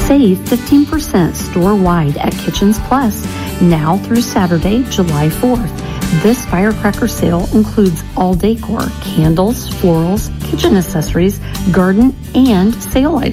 Save 15% store-wide at Kitchens Plus now through Saturday, July 4th. This firecracker sale includes all decor, candles, florals, kitchen accessories, garden, and sale items.